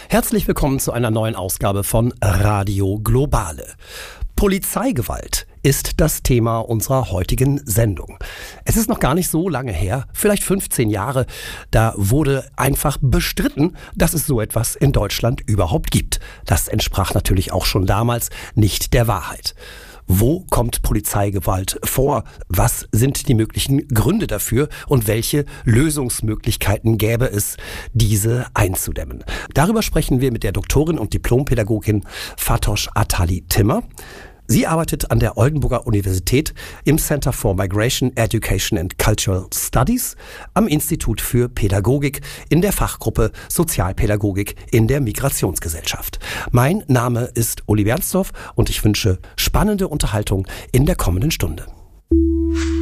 Herzlich willkommen zu einer neuen Ausgabe von Radio Globale. Polizeigewalt ist das Thema unserer heutigen Sendung. Es ist noch gar nicht so lange her, vielleicht 15 Jahre, da wurde einfach bestritten, dass es so etwas in Deutschland überhaupt gibt. Das entsprach natürlich auch schon damals nicht der Wahrheit. Wo kommt Polizeigewalt vor? Was sind die möglichen Gründe dafür? Und welche Lösungsmöglichkeiten gäbe es, diese einzudämmen? Darüber sprechen wir mit der Doktorin und Diplompädagogin Fatoş Atali-Timmer. Sie arbeitet an der Oldenburger Universität im Center for Migration, Education and Cultural Studies am Institut für Pädagogik in der Fachgruppe Sozialpädagogik in der Migrationsgesellschaft. Mein Name ist Uli Bernsdorf und ich wünsche spannende Unterhaltung in der kommenden Stunde.